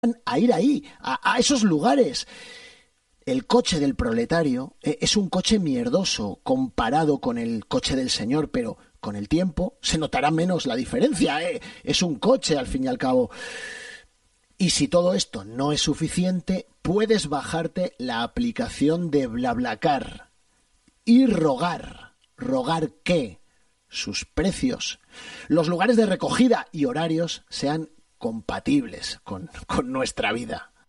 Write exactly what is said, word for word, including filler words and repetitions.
a ir ahí, a, a esos lugares. El coche del proletario eh, es un coche mierdoso comparado con el coche del señor, pero con el tiempo se notará menos la diferencia. Eh. Es un coche, al fin y al cabo. Y si todo esto no es suficiente, puedes bajarte la aplicación de BlaBlaCar y rogar. ¿Rogar qué? Sus precios, los lugares de recogida y horarios sean compatibles con, con nuestra vida.